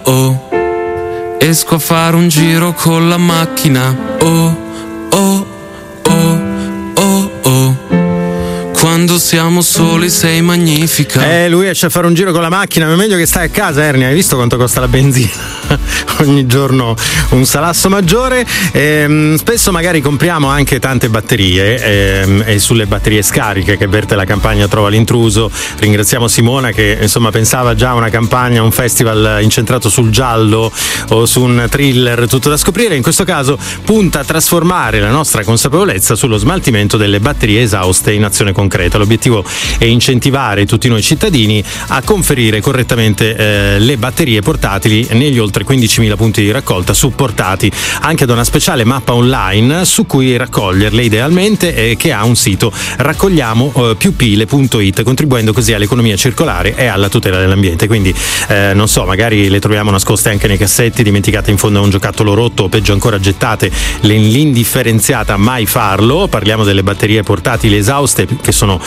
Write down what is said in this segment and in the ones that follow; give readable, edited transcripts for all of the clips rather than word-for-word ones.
oh. Esco a fare un giro con la macchina, oh, oh, oh, oh, oh. Quando siamo soli sei magnifica. Lui esce a fare un giro con la macchina, ma è meglio che stai a casa, Ernia. Hai visto quanto costa la benzina? Ogni giorno un salasso maggiore. Spesso magari compriamo anche tante batterie e sulle batterie scariche che verte la campagna Trova l'intruso. Ringraziamo Simona che insomma pensava già a una campagna, un festival incentrato sul giallo o su un thriller tutto da scoprire. In questo caso punta a trasformare la nostra consapevolezza sullo smaltimento delle batterie esauste in azione concreta. L'obiettivo è incentivare tutti noi cittadini a conferire correttamente le batterie portatili negli oltre 15.000 punti di raccolta supportati anche da una speciale mappa online su cui raccoglierle idealmente, che ha un sito raccogliamo-piupile.it, contribuendo così all'economia circolare e alla tutela dell'ambiente. Quindi non so, magari le troviamo nascoste anche nei cassetti, dimenticate in fondo a un giocattolo rotto o peggio ancora gettate l'indifferenziata mai farlo. Parliamo delle batterie portatili esauste che sono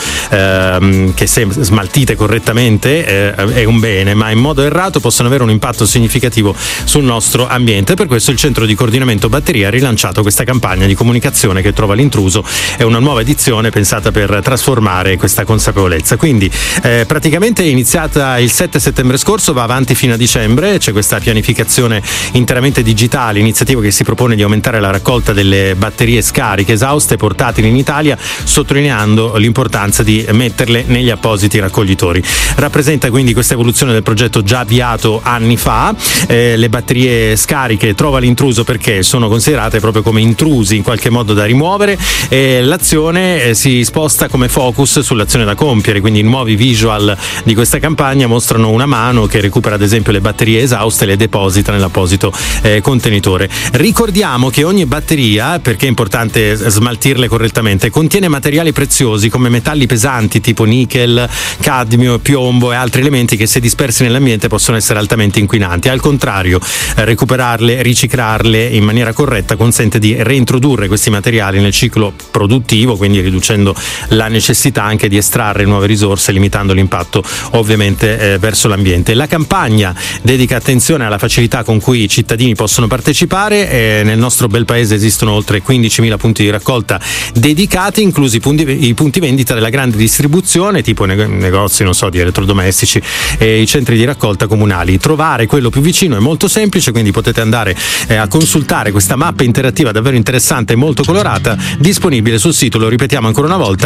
che se smaltite correttamente è un bene, ma in modo errato possono avere un impatto significativo sul nostro ambiente. Per questo il Centro di Coordinamento Batterie ha rilanciato questa campagna di comunicazione che Trova l'intruso. È una nuova edizione pensata per trasformare questa consapevolezza. Quindi praticamente è iniziata il 7 settembre scorso, va avanti fino a dicembre. C'è questa pianificazione interamente digitale, iniziativa che si propone di aumentare la raccolta delle batterie scariche esauste portatili in Italia, sottolineando l'importanza di metterle negli appositi raccoglitori. Rappresenta quindi questa evoluzione del progetto già avviato anni fa. Le batterie scariche Trova l'intruso perché sono considerate proprio come intrusi in qualche modo da rimuovere, e l'azione si sposta come focus sull'azione da compiere. Quindi i nuovi visual di questa campagna mostrano una mano che recupera ad esempio le batterie esauste e le deposita nell'apposito contenitore. Ricordiamo che ogni batteria, perché è importante smaltirle correttamente, contiene materiali preziosi come metalli pesanti tipo nickel, cadmio, piombo e altri elementi che se dispersi nell'ambiente possono essere altamente inquinanti. Al contrario, recuperarle, riciclarle in maniera corretta consente di reintrodurre questi materiali nel ciclo produttivo, quindi riducendo la necessità anche di estrarre nuove risorse, limitando l'impatto ovviamente verso l'ambiente. La campagna dedica attenzione alla facilità con cui i cittadini possono partecipare. Nel nostro bel paese esistono oltre 15.000 punti di raccolta dedicati, inclusi i punti vendita della grande distribuzione, tipo negozi, non so, di elettrodomestici, e i centri di raccolta comunali. Trovare quello più vicino è molto semplice, quindi potete andare a consultare questa mappa interattiva davvero interessante e molto colorata, disponibile sul sito, lo ripetiamo ancora una volta,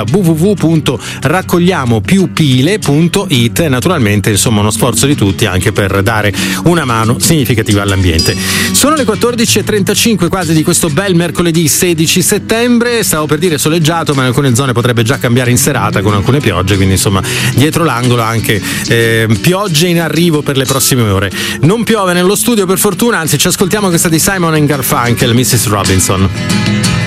www.raccogliamopiupile.it. Naturalmente insomma uno sforzo di tutti anche per dare una mano significativa all'ambiente. Sono le 14.35 quasi di questo bel mercoledì 16 settembre, stavo per dire soleggiato, ma in alcune zone potrebbe già cambiare in serata con alcune piogge, quindi insomma dietro l'angolo anche piogge in arrivo per le prossime ore. Non piove nello studio per fortuna, anzi ci ascoltiamo questa di Simon & Garfunkel, Mrs. Robinson.